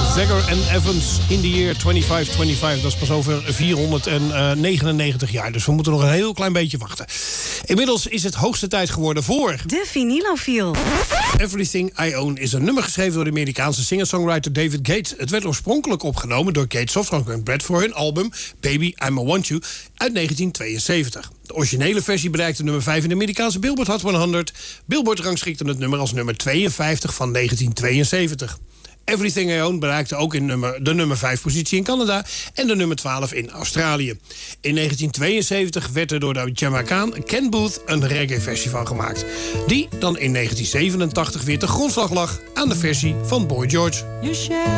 Zagger en Evans in the year 2525. Dat is pas over 499 jaar. Dus we moeten nog een heel klein beetje wachten. Inmiddels is het hoogste tijd geworden voor... De Vinylofiel. Everything I Own is een nummer geschreven door de Amerikaanse singer-songwriter David Gates. Het werd oorspronkelijk opgenomen door Gates of Frank Brad voor hun album Baby, I'ma Want You uit 1972. De originele versie bereikte nummer 5 in de Amerikaanse Billboard Hot 100. Billboard rangschikte het nummer als nummer 52 van 1972. Everything I Own bereikte ook in de nummer 5 positie in Canada en de nummer 12 in Australië. In 1972 werd er door de Jamaicaan Ken Booth een reggae-versie van gemaakt. Die dan in 1987 weer te grondslag lag aan de versie van Boy George.